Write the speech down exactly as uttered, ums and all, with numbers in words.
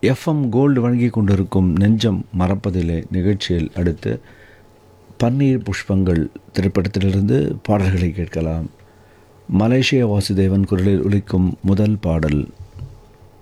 FM gold வழங்கி கொண்டிருக்கும் நெஞ்சம் மறப்பதில்லை நிகழ்ச்சியில் அடுத்து பன்னீர் புஷ்பங்கள் திரைப்படத்திலிருந்து பாடல்களை கேட்கலாம். மலேசிய வாசுதேவன் குரலில் ஒலிக்கும் முதல் பாடல்